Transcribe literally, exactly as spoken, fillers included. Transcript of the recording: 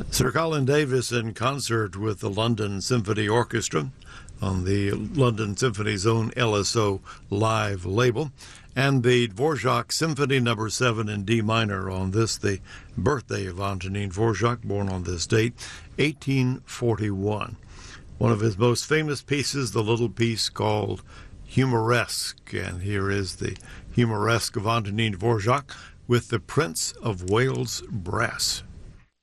Sir Colin Davis in concert with the London Symphony Orchestra on the London Symphony's own L S O Live label, and the Dvorak Symphony Number seven in D minor on this, the birthday of Antonin Dvorak, born on this date, eighteen forty-one. One of his most famous pieces, the little piece called Humoresque, and here is the Humoresque of Antonin Dvorak with the Prince of Wales Brass.